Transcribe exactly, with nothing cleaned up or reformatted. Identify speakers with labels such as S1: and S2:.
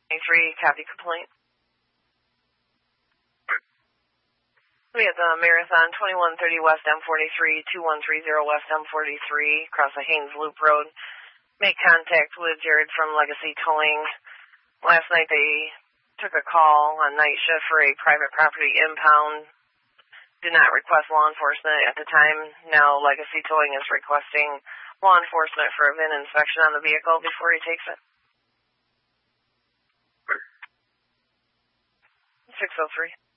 S1: three, copy complaint. We have the Marathon twenty-one thirty West M forty-three, two one three zero West M forty-three, across the Haynes Loop Road. Make contact with Jared from Legacy Towing. Last night they took a call on night shift for a private property impound. Did not request law enforcement at the time. Now Legacy Towing is requesting law enforcement for a V I N inspection on the vehicle before he takes it. six oh three.